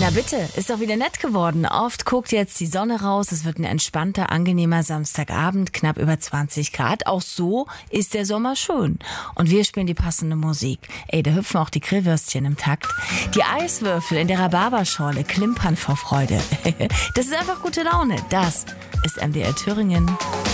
Na bitte, ist doch wieder nett geworden. Oft guckt jetzt die Sonne raus. Es wird ein entspannter, angenehmer Samstagabend, knapp über 20 Grad. Auch so ist der Sommer schön. Und wir spielen die passende Musik. Ey, da hüpfen auch die Grillwürstchen im Takt. Die Eiswürfel in der Rhabarberschorle klimpern vor Freude. Das ist einfach gute Laune. Das ist MDR Thüringen.